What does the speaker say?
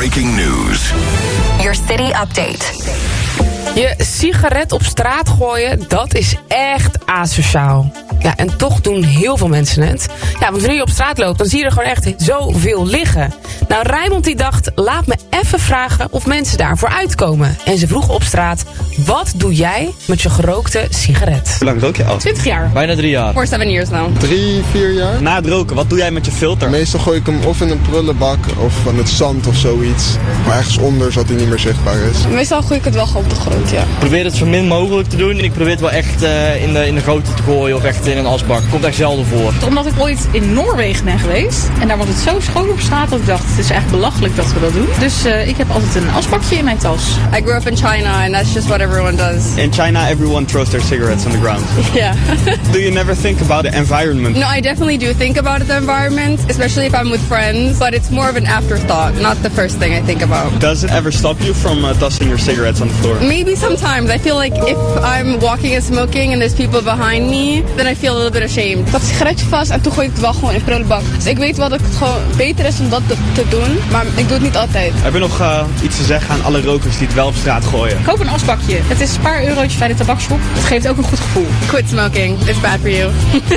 breaking news. Your city update. Je sigaret op straat gooien, dat is echt asociaal. Ja, en toch doen heel veel mensen het. Ja, want wanneer je op straat loopt, dan zie je er gewoon echt zoveel liggen. Nou, Raymond die dacht, laat me even vragen of mensen daarvoor uitkomen. En ze vroeg op straat, wat doe jij met je gerookte sigaret? Hoe lang rook je al? 20 jaar. Bijna 3 jaar. For 7 years now. 3, 4 jaar. Na het roken, wat doe jij met je filter? Meestal gooi ik hem of in een prullenbak of van het zand of zoiets. Maar ergens onder, zodat hij niet meer zichtbaar is. Meestal gooi ik het wel gewoon op de grond, ja. Ik probeer het zo min mogelijk te doen. En ik probeer het wel echt in de grote te gooien of echt in een asbak. Komt echt zelden voor. Omdat ik ooit in Noorwegen ben geweest. En daar was het zo schoon op straat dat ik dacht, het is echt belachelijk dat we dat doen. Dus ik heb altijd een asbakje in mijn tas. I grew up in China and that's just what everyone does. In China, everyone throws their cigarettes on the ground. Yeah. Do you never think about the environment? No, I definitely do think about the environment, especially if I'm with friends. But it's more of an afterthought, not the first thing I think about. Does it ever stop you from tossing your cigarettes on the floor? Maybe sometimes. I feel like if I'm walking and smoking and there's people behind me, then I feel a little bit ashamed. Ik had een sigaretje vast en toen gooi ik het wel gewoon in de prullenbak. Dus ik weet wel dat het gewoon beter is om dat te doen, maar ik doe het niet altijd. Heb je nog iets te zeggen aan alle rokers die het wel op straat gooien? Koop een asbakje. Het is een paar eurotjes bij de tabakshop. Het geeft ook een goed gevoel. Quit smoking. It's bad for you.